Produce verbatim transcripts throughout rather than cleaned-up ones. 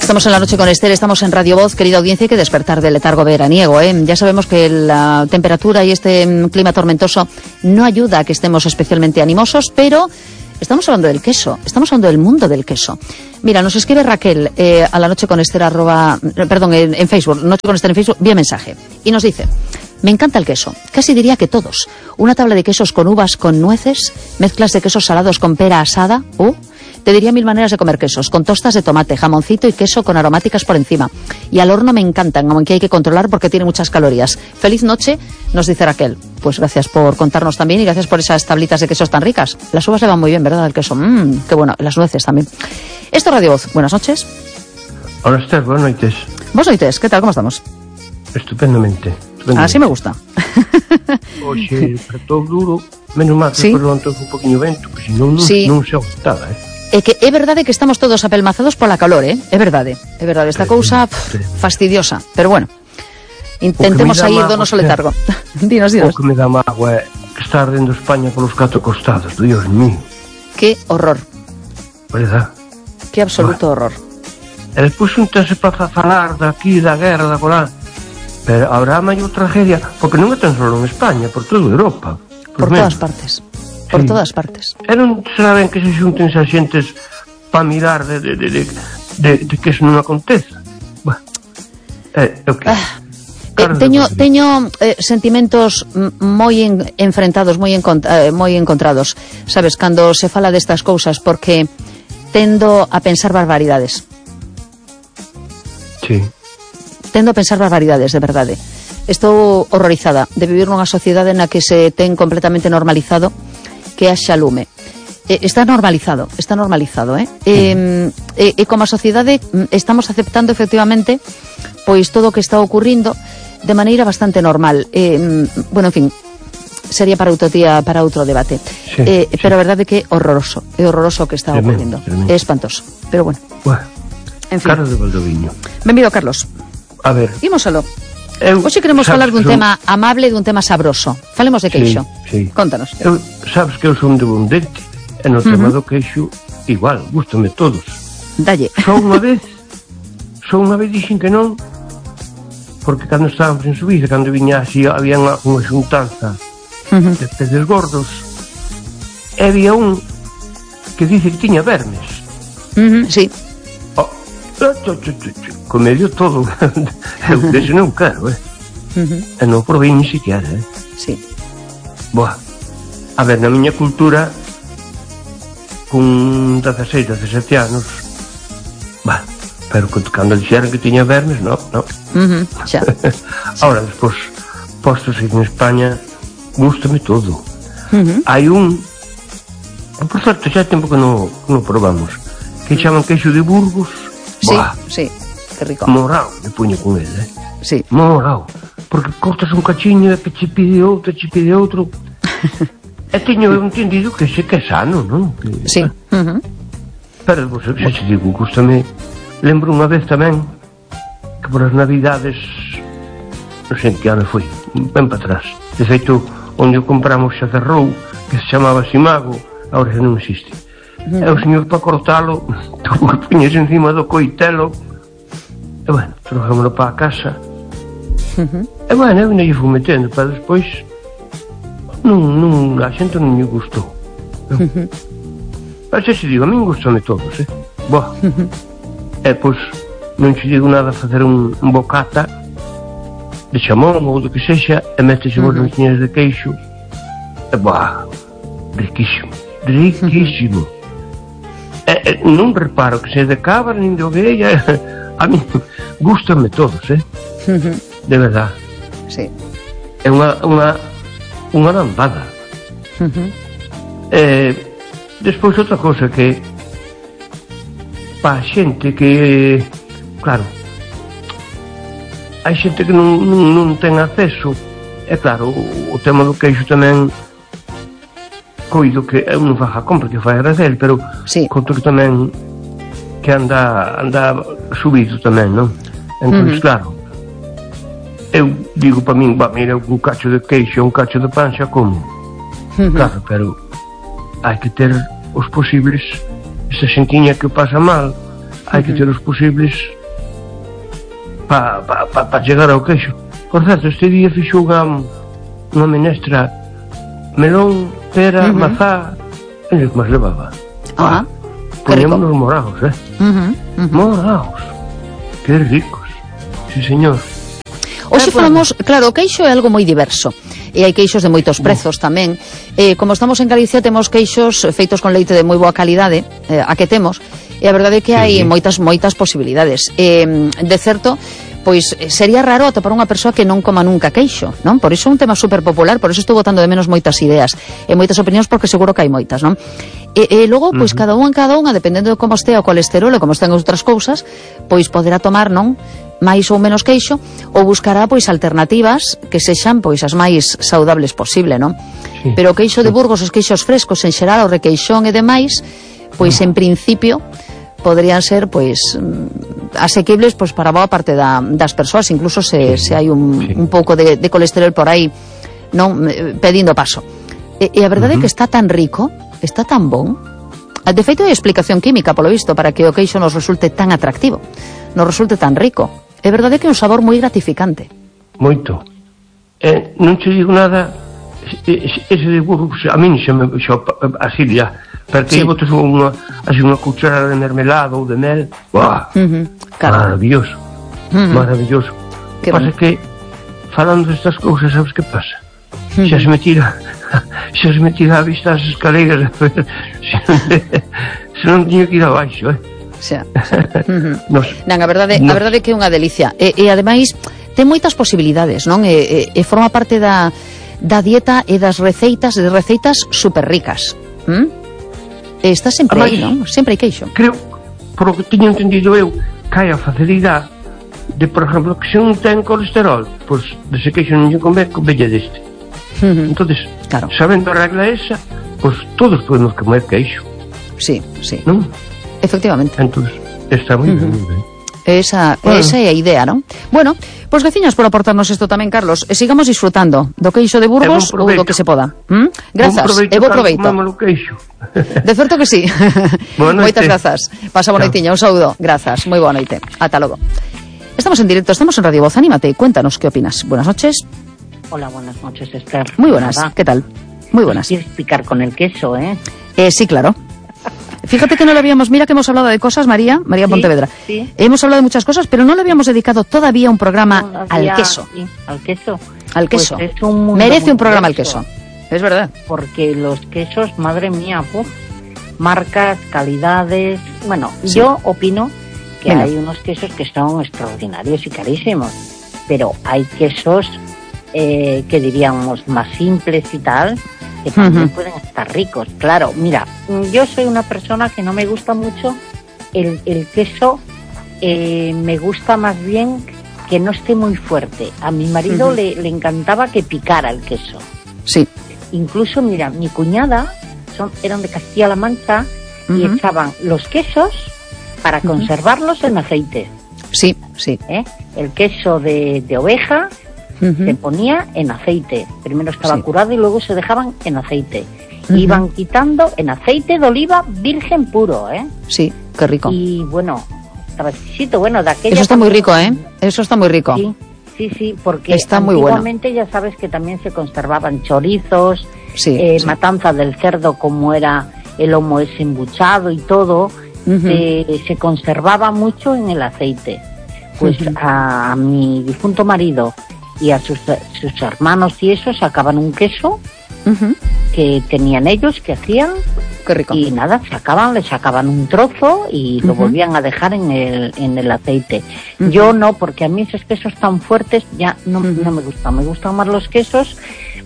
Estamos en la noche con Esther, estamos en Radio Voz, querida audiencia, hay que despertar del letargo veraniego, ¿eh? Ya sabemos que la temperatura y este clima tormentoso no ayuda a que estemos especialmente animosos, pero estamos hablando del queso, estamos hablando del mundo del queso. Mira, nos escribe Raquel eh, a la noche con Esther, arroba, perdón, en, en Facebook, noche con Esther en Facebook, vía mensaje, y nos dice: me encanta el queso, casi diría que todos. Una tabla de quesos con uvas, con nueces, mezclas de quesos salados con pera asada, uh, te diría mil maneras de comer quesos, con tostas de tomate, jamoncito y queso con aromáticas por encima. Y al horno me encantan, aunque hay que controlar porque tiene muchas calorías. Feliz noche, nos dice Raquel. Pues gracias por contarnos también y gracias por esas tablitas de quesos tan ricas. Las uvas le van muy bien, ¿verdad? El queso, mmm, qué bueno, las nueces también. Esto es Radio Voz, buenas noches. Hola Esther, buenas noches. Buenas noches, ¿qué tal? ¿Cómo estamos? Estupendamente. estupendamente. Así me gusta. Oxe, apretou duro, menos mal que sí. Por levantou un poquinho vento, que senón non, sí. non se aguantaba, eh. É que é verdade que estamos todos apelmazados pola calor, eh? É verdade, é verdade, esta cousa pff, fastidiosa, pero bueno, intentemos sair do noso letargo. Dinos, dinos. O que me dá mágoa é que está ardendo España polos catro costados, Dios mío. Que horror. Verdad? Que absoluto horror. E despois xuntanse para falar daqui, da guerra, da colá, pero habrá maior tragedia, porque non é tan solo en España, por toda Europa. Por todas partes. Por sí. todas partes. E non saben que se xunten esas xentes para mirar de, de, de, de, de, de que eso non aconteza. Bueno, é o que... Ah, eh, teño teño eh, sentimentos moi en, enfrentados, moi, encont eh, moi encontrados, sabes, cando se fala destas cousas, porque tendo a pensar barbaridades. Sí. Tendo a pensar barbaridades, de verdade. Estou horrorizada de vivir nunha sociedade na que se ten completamente normalizado que haxa lume. Eh, está normalizado, está normalizado, eh? Eh, eh, e como a sociedade estamos aceptando efectivamente pois todo o que está ocurrindo de maneira bastante normal. Eh, bueno, en fin, sería para outro día, para outro debate. Sí, eh, sí. Pero a verdade é que é horroroso, é horroroso o que está tremendo, ocurrindo. Tremendo. É espantoso, pero bueno. Bueno, en fin. Carlos de Valdoviño. Benvido, Carlos. A ver. Ímosalo. Eu, Hoxe queremos falar dun son... tema amable e dun tema sabroso. Falemos de queixo. Sí, sí. Contanos. Eu, sabes que eu son de Bondete, e no uh-huh. tema do queixo, igual, gústame todos. Dalle. Só unha vez, só unha vez dixen que non, porque cando estábamos en Suiza, cando viña así, había unha, unha xuntanza uh-huh. de peces gordos, e había un que dice que tiña vermes. Uh-huh, sí. Oh, comedio todo. Eu dese non quero, eh. Uh-huh. E non provei ni siquiera, eh. Sí. Boa. A ver, na miña cultura, con dezaseis, dezasete anos, bah, pero cando dixeran que tiña vermes, no, no. Uh-huh, xa. Ahora, despois, postos en España, gústame todo. Uh-huh. Hai un, por certo, xa hai tempo que non no probamos, que chaman queixo de Burgos. Sí, bah, sí, que rico. Morao, me puño con ele, eh. Sí. Morao, porque cortas un cachiño e que che pide outro, che pide outro. E teño entendido que xe que é sano, non? Que, sí. Uh-huh. Pero, vos, xa che digo, gústame. Lembro unha vez tamén que por as navidades, non sei en que ano foi, ben para atrás. De feito, onde compramos xa cerrou, que se chamaba Simago, agora xa non existe. Uh-huh. E o señor para cortalo, tuvo que poñerse encima do coitelo. E bueno, trojémoslo para a casa. Uh-huh. E bueno, eu non lle fui metendo, pero despois non, non, a xente non me gustou. Uh-huh. Pero xa se digo, a min gustame todos, eh? Boa. Uh-huh. E pois non se digo nada a facer un, un bocata de chamón ou do que sexa e metes uh-huh. as unhas de queixo e boa, riquísimo, riquísimo. Uh-huh. E, e, non reparo que se de cabra nin de oveia. A mí gústame todos, eh? Uh-huh. De verdad. Sí. É unha unha unha lambada. Uh-huh. Eh, despois outra cosa que pa xente que, claro, hai xente que non, non, non ten acceso, é claro, o, o tema do queixo tamén coido que eu non faga compra, que fai agradecer, pero sí. conto que tamén que anda anda subido tamén, non? Entón, uh-huh. claro, eu digo para min, bah, mira, un cacho de queixo, un cacho de pan xa como. Uh-huh. Claro, pero hai que ter os posibles, esa xentiña que pasa mal, hai uh-huh. que ter os posibles para pa, pa, pa chegar ao queixo. Por certo, este día fixo unha, unha menestra melón, pera, uh -huh. mazá, e que máis levaba. Ah, poñemos nos morados, eh? Uh -huh, uh -huh. Morados. Que ricos. Sí, señor. Hoxe falamos, claro, o queixo é algo moi diverso. E hai queixos de moitos prezos tamén. Eh, como estamos en Galicia, temos queixos feitos con leite de moi boa calidade, eh, a que temos, e a verdade é que hai sí. moitas, moitas posibilidades. Eh, de certo, pois sería raro atopar unha persoa que non coma nunca queixo, non? Por iso é un tema super popular, por iso estou botando de menos moitas ideas e moitas opinións, porque seguro que hai moitas, non? E, e logo, pois, uh -huh. cada unha, cada unha, dependendo de como estea o colesterol e como estén outras cousas, pois poderá tomar, non? máis ou menos queixo, ou buscará, pois, alternativas que sexan, pois, as máis saudables posible, non? Sí. Pero o queixo de Burgos, os queixos frescos, en xeral, o requeixón e demais, pois, en principio, podrían ser, pois, asequibles, pois, para boa parte da, das persoas, incluso se, se hai un, sí. un pouco de, de colesterol por aí, non, pedindo paso. E, e a verdade é uh -huh. que está tan rico, está tan bon. De feito, hai explicación química, polo visto, para que o queixo nos resulte tan atractivo, nos resulte tan rico. É verdade que é un sabor moi gratificante. Moito. Eh, non te digo nada, ese de Burgos, a min xa me xa, así ya, porque sí. botas unha, así unha cucharada de mermelada ou de mel, ¡buah! Uh -huh. Claro. Maravilloso. Uh -huh. Maravilloso. O que pasa que, falando destas cousas, sabes que pasa? Uh -huh. Xa se me tira, xa se me tira a vista as escaleiras, se non, se non tiño que ir abaixo, eh? Xa, xa. Uh -huh. Nos, non, a verdade, nos... a verdade é que é unha delicia. E, e ademais ten moitas posibilidades, non? E, e, e forma parte da, da dieta e das receitas, de receitas super ricas. ¿Mm? E está sempre aí, non? Sempre hai queixo. Creo, por o que tiño entendido eu, que hai a facilidade de, por exemplo, que se non ten colesterol, pois pues, dese queixo non lle convén, convelle deste. Uh -huh. Entonces, claro. sabendo a regla esa, pois pues, todos podemos comer queixo. Sí, sí. Non? Efectivamente. Entonces, está moi uh -huh. ben. Esa, bueno. esa é a idea, non? Bueno, pois pues, veciñas por aportarnos isto tamén, Carlos. E sigamos disfrutando do queixo de Burgos ou do que se poda. ¿Mm? Grazas, e bo proveito. De certo que sí. Moitas grazas. Pasa boa noitiña, un saúdo. Grazas, moi boa noite. Ata logo. Estamos en directo, estamos en Radio Voz. Anímate, cuéntanos qué opinas. Buenas noches. Hola, buenas noches, Esther. Muy buenas, ¿verdad? ¿Qué tal? Muy buenas. Quieres picar con el queso, ¿eh? Eh, sí, claro. Fíjate que no lo habíamos, mira que hemos hablado de cosas, María, María sí, Pontevedra. Sí. Hemos hablado de muchas cosas, pero no le habíamos dedicado todavía un programa todavía, al queso. Sí, al queso. Al queso. Pues es un merece un programa queso. al queso. Es verdad. Porque los quesos, madre mía, uf, marcas, calidades. Bueno, sí. yo opino que Venga. hay unos quesos que son extraordinarios y carísimos, pero hay quesos eh, que diríamos más simples y tal, que también uh-huh. pueden estar ricos. Claro, mira, yo soy una persona que no me gusta mucho el, el queso, eh, me gusta más bien que no esté muy fuerte. A mi marido uh-huh. le, le encantaba que picara el queso. Sí. Incluso, mira, mi cuñada son, eran de Castilla-La Mancha uh-huh. y echaban los quesos para uh-huh. conservarlos en aceite. Sí, sí. ¿Eh? El queso de, de oveja Uh-huh. se ponía en aceite. Primero estaba sí. curado y luego se dejaban en aceite. Uh-huh. Iban quitando en aceite de oliva virgen puro, ¿eh? Sí, qué rico. Y bueno, estaba exquisito. Bueno, de aquella Eso está muy rico, ¿eh? Eso está muy rico. Sí, sí, sí, porque está muy antiguamente bueno. ya sabes que también se conservaban chorizos, sí, eh, sí. matanza del cerdo, como era el lomo ese embuchado y todo, uh-huh. eh, se conservaba mucho en el aceite. Pues uh-huh. a, a mi difunto marido y a sus, sus hermanos y eso sacaban un queso uh-huh. que tenían ellos, que hacían. Qué rico. Y nada, sacaban, le sacaban un trozo y uh-huh. lo volvían a dejar en el, en el aceite. Uh-huh. Yo no, porque a mí esos quesos tan fuertes ya no, uh-huh. no me gustan. Me gustan más los quesos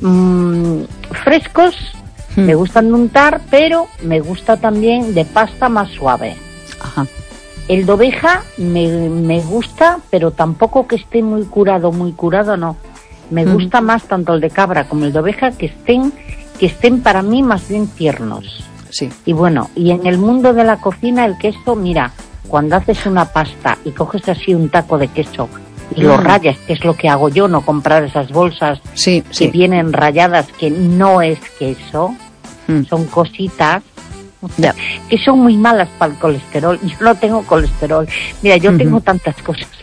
mmm, frescos, uh-huh. me gustan de untar, pero me gusta también de pasta más suave. Ajá. El de oveja me, me gusta, pero tampoco que esté muy curado, muy curado no. Me mm. gusta más tanto el de cabra como el de oveja que estén, que estén para mí más bien tiernos. Sí. Y bueno, y en el mundo de la cocina el queso, mira, cuando haces una pasta y coges así un taco de queso y mm. lo rayas, que es lo que hago yo, no comprar esas bolsas sí, que sí. vienen rayadas, que no es queso, mm. son cositas. Ya. Que son muy malas para el colesterol. Yo no tengo colesterol. Mira, yo uh-huh. tengo tantas cosas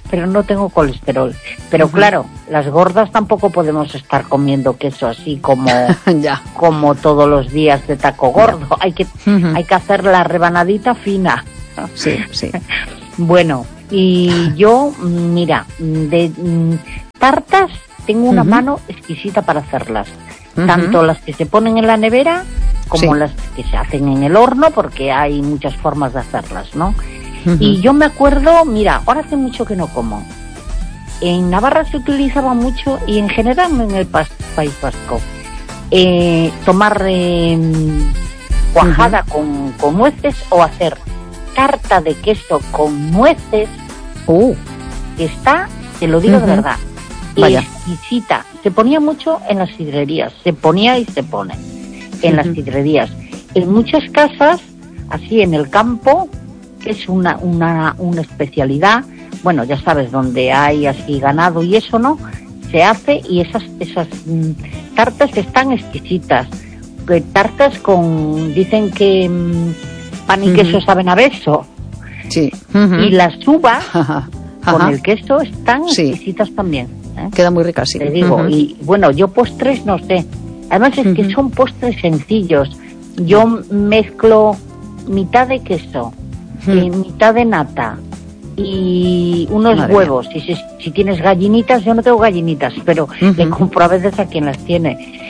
pero no tengo colesterol. Pero uh-huh. claro, las gordas tampoco podemos estar comiendo queso así como, ya. como todos los días de taco gordo. Hay que, uh-huh. hay que hacer la rebanadita fina. Sí, sí. Bueno, y yo, mira, de tartas tengo una uh-huh. mano exquisita para hacerlas. Uh-huh. Tanto las que se ponen en la nevera como sí. las que se hacen en el horno, porque hay muchas formas de hacerlas, ¿no? Uh-huh. Y yo me acuerdo, mira, ahora hace mucho que no como. En Navarra se utilizaba mucho, y en general en el País Vasco, eh, tomar eh, cuajada uh-huh. con, con nueces, o hacer tarta de queso con nueces. Uh. Que está, te lo digo uh-huh. de verdad, Vaya. exquisita. Se ponía mucho en las sidrerías, se ponía y se pone en uh-huh. las sidrerías. En muchas casas, así en el campo, que es una, una, una especialidad, bueno, ya sabes, donde hay así ganado y eso, ¿no? Se hace, y esas, esas mm, tartas están exquisitas. Que tartas con, dicen que mm, pan y uh-huh. queso saben a beso. Sí. Uh-huh. Y las uvas con el queso están sí. exquisitas también. ¿eh? Queda muy rica, sí. Te digo, uh-huh. y bueno, yo postres no sé. Además es uh-huh. que son postres sencillos. Yo mezclo mitad de queso, uh-huh. y mitad de nata y unos Madre huevos. Y si, si tienes gallinitas, yo no tengo gallinitas, pero uh-huh. le compro a veces a quien las tiene.